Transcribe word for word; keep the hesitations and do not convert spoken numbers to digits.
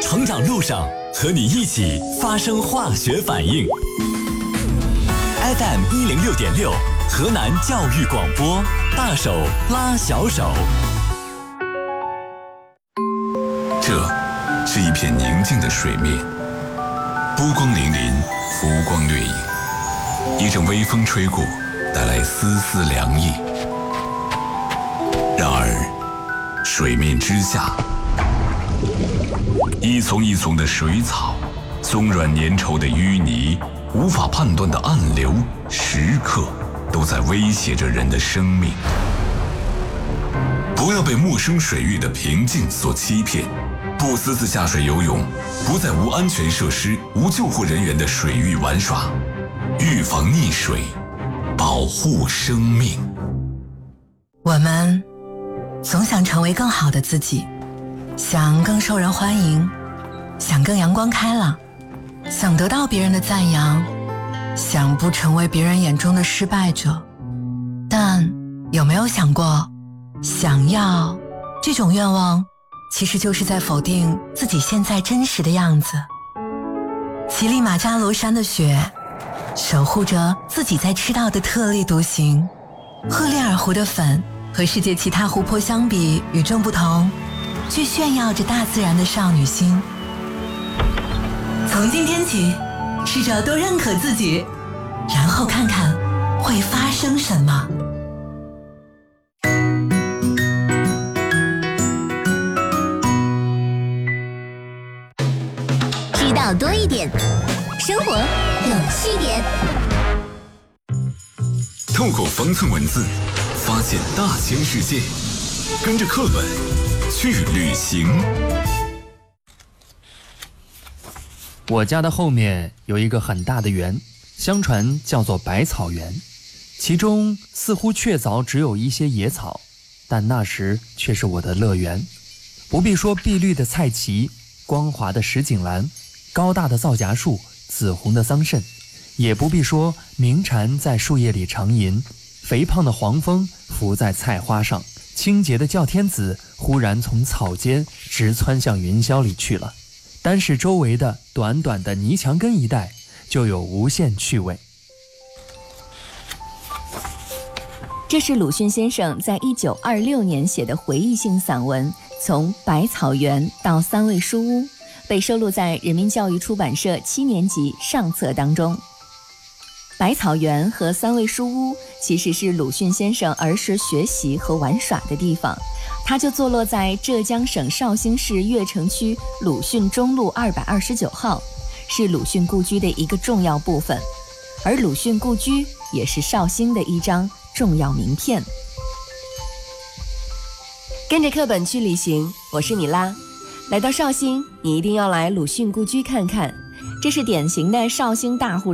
成长路上和你一起发生化学反应。 F M 一零六点六，河南教育广播，大手拉小手。 这是一片宁静的水面，波光粼粼，浮光掠影。一阵微风吹过，带来丝丝凉意。然而，水面之下，一丛一丛的水草，松软粘稠的淤泥，无法判断的暗流，时刻都在威胁着人的生命。不要被陌生水域的平静所欺骗，不私自下水游泳，不在无安全设施、无救护人员的水域玩耍，预防溺水，保护生命。 我们总想成为更好的自己，想更受人欢迎，想更阳光开朗，想得到别人的赞扬，想不成为别人眼中的失败者。但有没有想过，想要这种愿望其实就是在否定自己现在真实的样子。乞力马扎罗山的雪守护着自己在赤道的特立独行，赫列尔湖的粉和世界其他湖泊相比与众不同，却炫耀着大自然的少女心。从今天起，试着多认可自己，然后看看会发生什么。 知道多一点，生活有趣点。 透过方寸文字，发现大千世界，跟着课本去旅行。 我家的后面有一个很大的园，相传叫做百草园，其中似乎确凿只有一些野草，但那时却是我的乐园。不必说碧绿的菜畦，光滑的石井兰，高大的皂荚树，紫红的桑葚，也不必说鸣蝉在树叶里长吟，肥胖的黄蜂伏在菜花上，清洁的叫天子忽然从草间直窜向云霄里去了。单是周围的短短的泥墙根一带，就有无限趣味。 这是鲁迅先生在一九二六年写的回忆性散文《从百草园到三味书屋》，被收录在人民教育出版社七年级上册当中。百草园和三味书屋其实是鲁迅先生儿时学习和玩耍的地方，它就坐落在浙江省绍兴市越城区鲁迅中路二百二十九号，是鲁迅故居的一个重要部分，而鲁迅故居也是绍兴的一张重要名片。跟着课本去旅行，我是米拉。来到绍兴，你一定要来鲁迅故居看看，这是典型的绍兴大户